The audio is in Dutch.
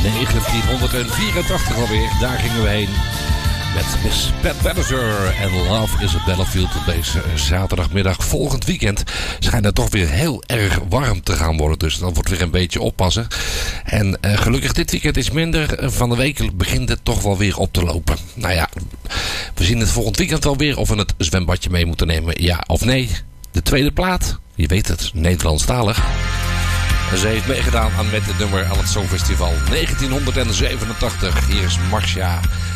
1984 alweer, daar gingen we heen. Met Miss Pat Benatar en Love is a Battlefield op deze zaterdagmiddag. Volgend weekend schijnt het toch weer heel erg warm te gaan worden. Dus dat wordt weer een beetje oppassen. En gelukkig dit weekend is minder. Van de week begint het toch wel weer op te lopen. Nou ja, we zien het volgend weekend wel weer of we het zwembadje mee moeten nemen. Ja of nee. De tweede plaat, je weet het, Nederlandstalig. Ze heeft meegedaan met het nummer aan het Songfestival 1987. Hier is Marcia